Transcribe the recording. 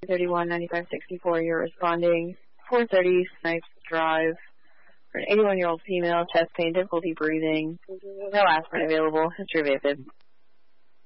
319564. You're responding 430 Snipes Drive for an 81-year-old female, chest pain, difficulty breathing, no aspirin available, history of AFib.